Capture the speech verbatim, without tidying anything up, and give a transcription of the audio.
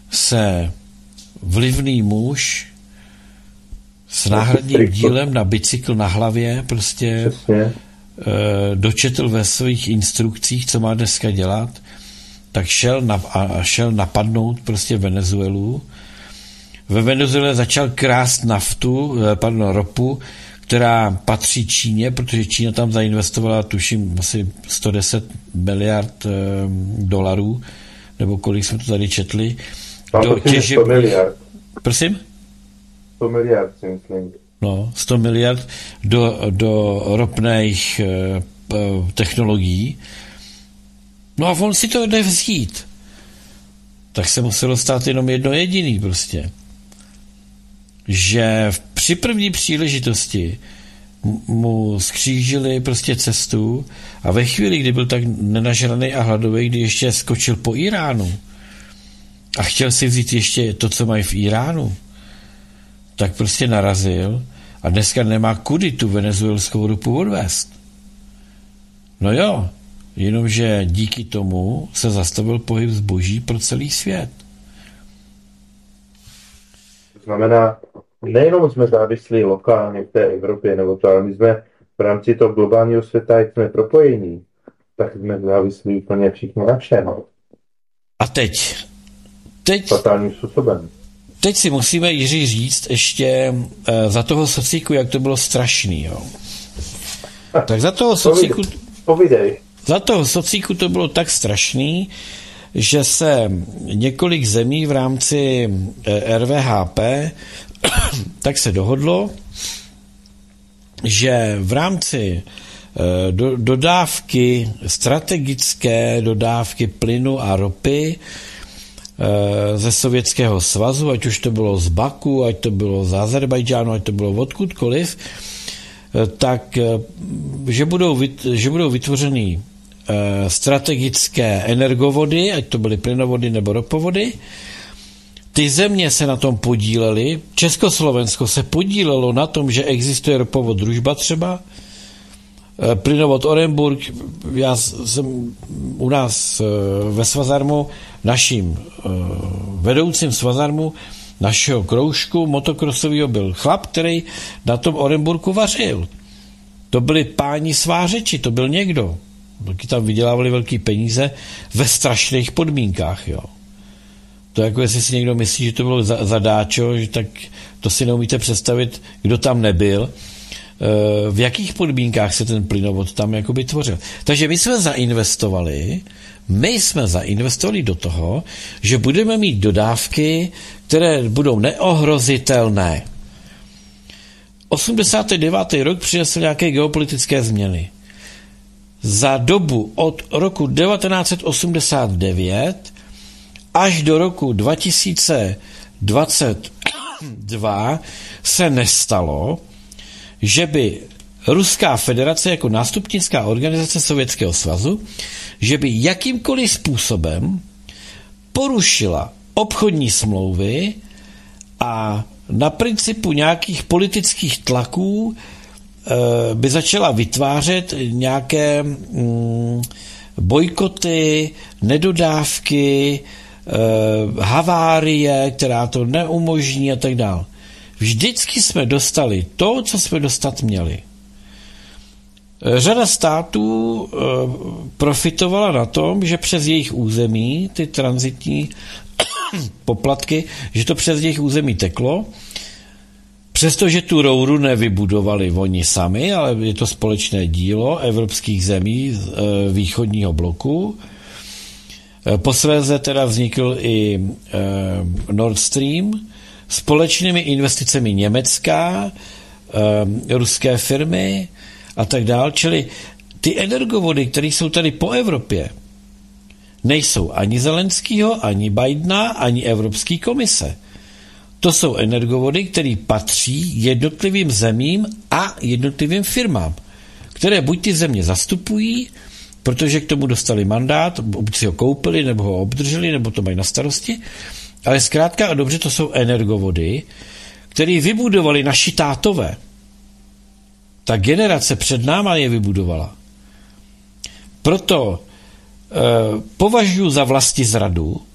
se vlivný muž s náhradním dílem na bicykl na hlavě prostě e, dočetl ve svých instrukcích, co má dneska dělat, tak šel, na, a šel napadnout prostě Venezuelu. Ve Venezuele začal krást naftu, pardon, ropu, která patří Číně, protože Čína tam zainvestovala, tuším, asi sto deset miliard e, dolarů, nebo kolik jsme to tady četli. Do těžeb... sto miliard. Prosím? sto miliard, si myslím. No, sto miliard do, do ropných e, technologií. No a on si to jde vzít. Tak se muselo stát jenom jedno jediný prostě. Že při první příležitosti mu skřížili prostě cestu a ve chvíli, kdy byl tak nenažraný a hladový, kdy ještě skočil po Iránu a chtěl si vzít ještě to, co mají v Iránu, tak prostě narazil a dneska nemá kudy tu venezuelskou ropu odvést. No jo, jenomže díky tomu se zastavil pohyb zboží pro celý svět. To znamená, nejenom jsme závislí lokálně v té Evropě, nebo to, ale my jsme v rámci toho globálního světa, jak jsme propojení, tak jsme závislí úplně všichni na všem. A teď? Teď... Fatálním způsobem. Teď si musíme, Jiří, říct ještě uh, za toho socíku, jak to bylo strašný, jo. Tak za toho socíku... Povídej. Za toho socíku to bylo tak strašný, že se několik zemí v rámci R V H P tak se dohodlo, že v rámci do, dodávky, strategické dodávky plynu a ropy ze Sovětského svazu, ať už to bylo z Baku, ať to bylo z Azerbajdžánu, ať to bylo odkudkoliv, tak že budou, že budou vytvořeny strategické energovody, ať to byly plynovody nebo ropovody. Ty země se na tom podílely. Československo se podílelo na tom, že existuje ropovod Družba třeba, plynovod Orenburg. Já jsem u nás ve Svazarmu, naším vedoucím Svazarmu, našeho kroužku motokrosového byl chlap, který na tom Orenburgu vařil. To byli páni svářeči, to byl někdo. Taky tam vydělávali velký peníze ve strašných podmínkách, jo. To jako jestli si někdo myslí, že to bylo zadáčo, že tak to si neumíte představit, kdo tam nebyl, v jakých podmínkách se ten plynovod tam jakoby tvořil. Takže my jsme zainvestovali, my jsme zainvestovali do toho, že budeme mít dodávky, které budou neohrozitelné. osmdesátý devátý rok přinesl nějaké geopolitické změny. Za dobu od roku devatenáct set osmdesát devět až do roku dva tisíce dvacet dva se nestalo, že by Ruská federace jako nástupnická organizace Sovětského svazu, že by jakýmkoliv způsobem porušila obchodní smlouvy a na principu nějakých politických tlaků by začala vytvářet nějaké mm, bojkoty, nedodávky, e, havárie, která to neumožní a tak dále. Vždycky jsme dostali to, co jsme dostat měli. Řada států e, profitovala na tom, že přes jejich území, ty tranzitní poplatky, že to přes jejich území teklo, přestože tu rouru nevybudovali oni sami, ale je to společné dílo evropských zemí východního bloku. Posléze teda vznikl i Nord Stream společnými investicemi Německa, ruské firmy a tak dál. Čili ty energovody, které jsou tady po Evropě, nejsou ani Zelenskýho, ani Bidena, ani Evropské komise. To jsou energovody, které patří jednotlivým zemím a jednotlivým firmám, které buď ty země zastupují, protože k tomu dostali mandát, buď si ho koupili, nebo ho obdrželi, nebo to mají na starosti, ale zkrátka a dobře to jsou energovody, které vybudovali naši tátové. Ta generace před náma je vybudovala. Proto e, považuji za vlastizradu,